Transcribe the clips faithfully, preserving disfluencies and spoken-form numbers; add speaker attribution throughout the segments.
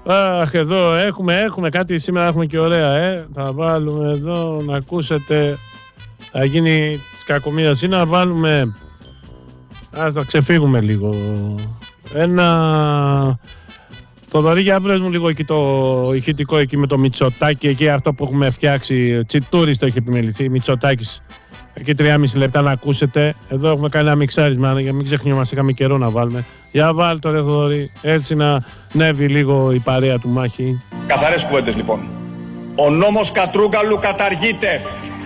Speaker 1: Αχ, εδώ έχουμε, έχουμε κάτι σήμερα, έχουμε και ωραία, ε. Θα βάλουμε εδώ να ακούσετε. Θα γίνει της κακομοίρας ή να βάλουμε. Ας θα ξεφύγουμε λίγο. Ένα. Θοδωρή, για βρες μου λίγο εκεί το ηχητικό εκεί με το Μητσοτάκη, εκεί αυτό που έχουμε φτιάξει. Τσιτούρης το έχει επιμεληθεί, Μητσοτάκης. Εκεί τρία και μισό λεπτά να ακούσετε. Εδώ έχουμε κάνει ένα μιξάρισμα για να μην ξεχνιόμαστε, είχαμε καιρό να βάλουμε. Για βάλ το ρε Θοδωρή, έτσι να νεύει λίγο η παρέα του μάχη.
Speaker 2: Καθαρές κουβέντες λοιπόν. Ο νόμος Κατρούγκαλου καταργείται.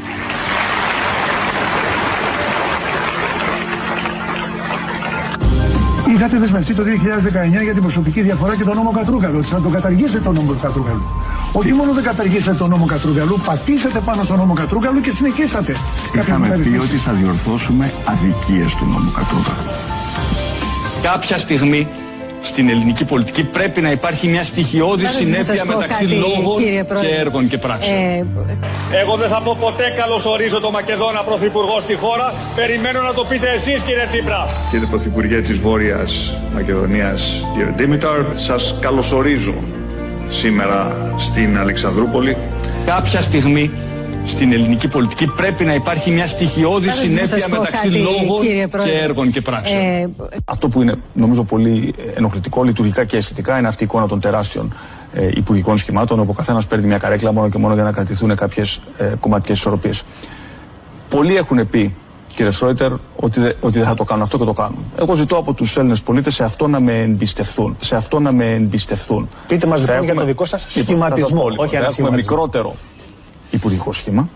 Speaker 3: Είχατε δεσμευτεί το δύο χιλιάδες δεκαεννιά για την προσωπική διαφορά και τον νόμο Κατρούγκαλου. Θα τον καταργήσετε τον νόμο Κατρούγκαλου. Όχι μόνο δεν καταργήσατε τον νόμο Κατρούγκαλου, πατήσατε πάνω στον νόμο Κατρούγκαλου και συνεχίσατε.
Speaker 4: Είχαμε πει ότι θα διορθώσουμε αδικίες του νόμου Κατρούγκαλου.
Speaker 5: Κάποια στιγμή στην ελληνική πολιτική πρέπει να υπάρχει μια στοιχειώδη συνέπεια μεταξύ κάτι, λόγων και έργων και πράξεων. Ε...
Speaker 2: Εγώ δεν θα πω ποτέ καλωσορίζω τον Μακεδόνα Πρωθυπουργό στη χώρα. Περιμένω να το πείτε εσείς, κύριε Τσίπρα.
Speaker 4: Κύριε Πρωθυπουργέ της Βόρειας Μακεδονίας, κύριε Ντίμηταρ, σας καλωσορίζω σήμερα στην Αλεξανδρούπολη.
Speaker 5: Κάποια στιγμή στην ελληνική πολιτική πρέπει να υπάρχει μια στοιχειώδη συνέπεια μεταξύ κάτι, λόγων και έργων και πράξεων. Ε... Αυτό που είναι νομίζω πολύ ενοχλητικό λειτουργικά και αισθητικά είναι αυτή η εικόνα των τεράστιων ε, υπουργικών σχημάτων, όπου ο καθένας παίρνει μια καρέκλα μόνο και μόνο για να κρατηθούν κάποιες ε, κομματικές ισορροπίες. Πολλοί έχουν πει, κύριε Σρόιτερ, ότι, δε, ότι δεν θα το κάνουν αυτό και το κάνουν. Εγώ ζητώ από τους Έλληνες πολίτες σε αυτό να με εμπιστευθούν. Σε αυτό να με εμπιστευθούν.
Speaker 6: Πείτε μας λοιπόν για το δικό σας σχηματισμό, όχι
Speaker 4: αν έχουμε μικρότερο υπουργικό σχήμα.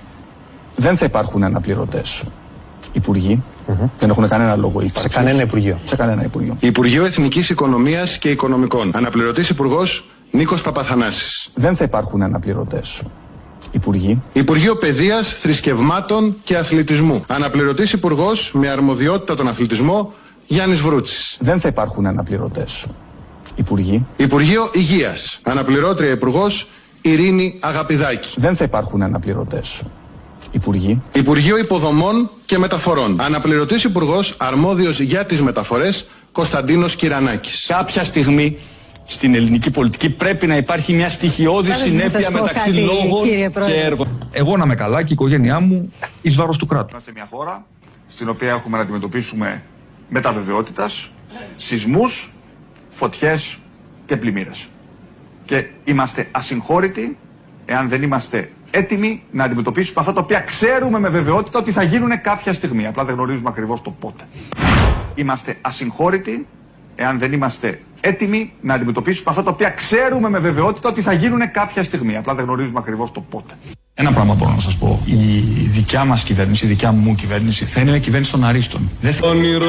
Speaker 4: Δεν θα υπάρχουν αναπληρωτές υπουργοί. Mm-hmm. Δεν έχουν κανένα λόγο ύπαρξης.
Speaker 6: Σε κανένα υπουργείο.
Speaker 4: Σε κανένα υπουργείο.
Speaker 7: Υπουργείο Εθνικής Οικονομίας και Οικονομικών. Αναπληρωτής υπουργός Νίκος Παπαθανάσης.
Speaker 4: Δεν θα υπάρχουν αναπληρωτές υπουργοί.
Speaker 7: Υπουργείο Παιδείας, Θρησκευμάτων και Αθλητισμού. Αναπληρωτής υπουργός με αρμοδιότητα τον αθλητισμό Γιάννης Βρούτσης.
Speaker 4: Δεν θα υπάρχουν αναπληρωτές υπουργοί.
Speaker 7: Υπουργείο Υγείας. Αναπληρώτρια υπουργός Ειρήνη Αγαπηδάκη.
Speaker 4: Δεν θα υπάρχουν αναπληρωτές υπουργοί.
Speaker 7: Υπουργείο Υποδομών και Μεταφορών. Αναπληρωτής υπουργός αρμόδιος για τις μεταφορές Κωνσταντίνος Κυρανάκης.
Speaker 5: Κάποια στιγμή στην ελληνική πολιτική πρέπει να υπάρχει μια στοιχειώδη συνέπεια μεταξύ κάτι, λόγων και έργων.
Speaker 8: Εγώ να είμαι καλά και η οικογένειά μου εις βάρος του κράτους.
Speaker 4: Είμαστε μια χώρα στην οποία έχουμε να αντιμετωπίσουμε μεταβεβαιότητας, σεισμούς, φωτιές και πλημμύρες. Και είμαστε ασυγχώρητοι εάν δεν είμαστε έτοιμοι να αντιμετωπίσουμε αυτά τα οποία ξέρουμε με βεβαιότητα ότι θα γίνουν κάποια στιγμή. Απλά δεν γνωρίζουμε ακριβώς το πότε. Είμαστε ασυγχώρητοι εάν δεν είμαστε έτοιμοι να αντιμετωπίσουμε αυτά τα οποία ξέρουμε με βεβαιότητα ότι θα γίνουν κάποια στιγμή. Απλά δεν γνωρίζουμε ακριβώς το πότε.
Speaker 8: Ένα πράγμα μπορώ να σας πω. Η δικιά μας κυβέρνηση, η δικιά μου κυβέρνηση θα είναι μια κυβέρνηση των αρίστων. Δεν θα...